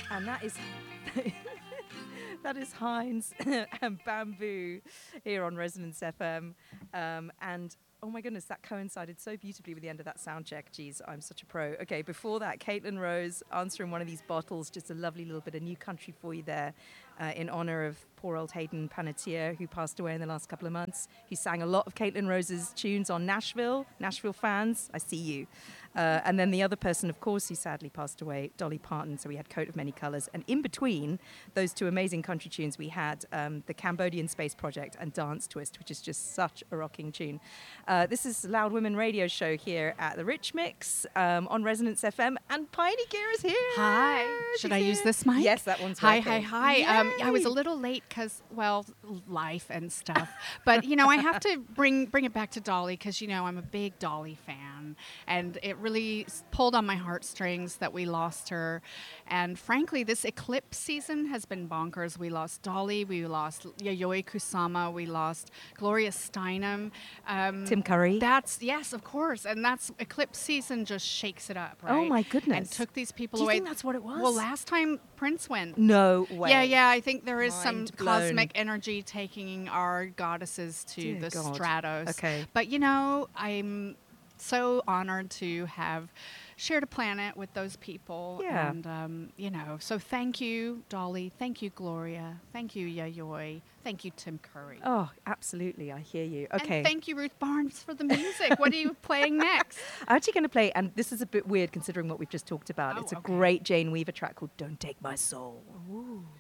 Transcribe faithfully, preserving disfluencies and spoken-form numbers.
And that is that is Heinz and Bamboo here on Resonance F M. Um, and oh my goodness, that coincided so beautifully with the end of that sound check. Geez, I'm such a pro. Okay, before that, Caitlin Rose answering one of these bottles. Just a lovely little bit of new country for you there, uh, in honor of poor old Hayden Panettiere, who passed away in the last couple of months. He sang a lot of Caitlin Rose's tunes on Nashville. Nashville fans, I see you. Uh, and then the other person, of course, who sadly passed away, Dolly Parton. So we had Coat of Many Colours. And in between those two amazing country tunes, we had um, the Cambodian Space Project and Dance Twist, which is just such a rocking tune. Uh, this is Loud Women Radio Show here at the Rich Mix um, on Resonance F M. And Piney Gear is here. Hi. She's Should I here. use this mic? Yes, that one's Hi, working. hi, hi. Um, I was a Yay. little late because, well, life and stuff. But, you know, I have to bring bring it back to Dolly because, you know, I'm a big Dolly fan. And it really s- pulled on my heartstrings that we lost her. And frankly, this eclipse season has been bonkers. We lost Dolly. We lost Yayoi Kusama. We lost Gloria Steinem. Um, Tim Curry. That's, yes, of course. And that's, eclipse season just shakes it up, right? Oh, my goodness. And took these people Do you away. think that's what it was? Well, last time Prince went. No way. Yeah, yeah, I think there is Mind some blown. cosmic energy taking our goddesses to Dear the God. stratos. Okay. But, you know, I'm so honored to have shared a planet with those people. Yeah. And, um, you know, so thank you, Dolly. Thank you, Gloria. Thank you, Yayoi. Thank you, Tim Curry. Oh, absolutely. I hear you. Okay. And thank you, Ruth Barnes, for the music. What are you playing next? I'm actually going to play, and this is a bit weird considering what we've just talked about. Oh, it's a okay. great Jane Weaver track called Don't Take My Soul. Ooh.